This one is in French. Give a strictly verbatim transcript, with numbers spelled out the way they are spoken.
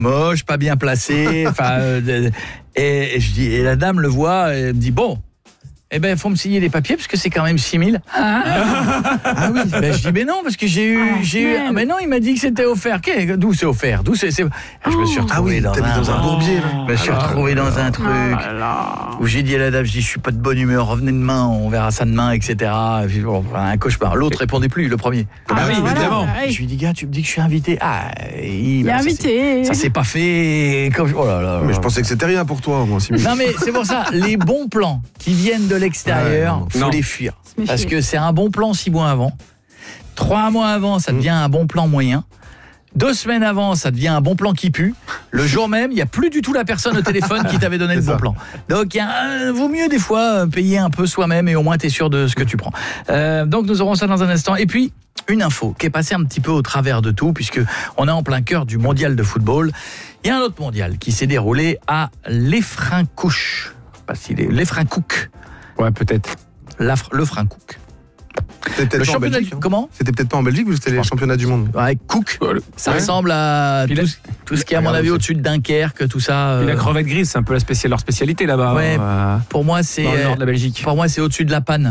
moche, pas bien placé. Enfin, euh, et, et je dis, et la dame le voit et me dit bon. Eh ben, il faut me signer les papiers parce que c'est quand même six mille. Ah, ah oui. Ben, je dis, mais non, parce que j'ai eu. Ah, j'ai eu ah, mais non, il m'a dit que c'était offert. Qu'est- D'où c'est offert D'où c'est, c'est... Ah, je me suis retrouvé Ah oui, dans, t'as mis un, dans un bourbier. Là. Je me suis retrouvé dans un truc où j'ai dit à la dame, je dis, je suis pas de bonne humeur, revenez demain, on verra ça demain, et cetera. Et puis, bon, un cauchemar. L'autre répondait plus, le premier. Ah, Ah oui, voilà, évidemment. pareil. Je lui dis, gars, tu me dis que je suis invité. Ah, il, Il est bah, ça, invité. c'est- Ça s'est pas fait. Comme... Oh là là. Mais je pensais que c'était rien pour toi, moi. Non mais c'est pour ça, les bons plans qui viennent de l'extérieur, Ouais, faut non. les fuir. méfier. Parce que c'est un bon plan six mois avant. Trois mois avant, ça devient un bon plan moyen. Deux semaines avant, ça devient un bon plan qui pue. Le jour même, il n'y a plus du tout la personne au téléphone qui t'avait donné le bon plan. Donc, il y a un, vaut mieux des fois payer un peu soi-même et au moins tu es sûr de ce que tu prends. Euh, donc, nous aurons ça dans un instant. Et puis, une info qui est passée un petit peu au travers de tout, puisque on est en plein cœur du mondial de football. Il y a un autre mondial qui s'est déroulé à l'Efrincouch. Je sais pas s'il est l'Efrincouc. Ouais, peut-être. L'Afr- Le Frincouc. C'était peut-être Le pas en championnat Belgique. du... hein. Comment C'était peut-être pas en Belgique ou c'était les championnats du monde. Ouais, Cook. Ça Ouais. ressemble à Puis tout, la- ce- tout ce qui est à mon Regarde, avis c'est- au-dessus de Dunkerque, tout ça. Et la euh, crevette grise, c'est un peu la spéciale, leur spécialité là-bas. Ouais. euh, Pour moi, c'est dans le nord de la Belgique. pour moi, c'est au-dessus de la panne.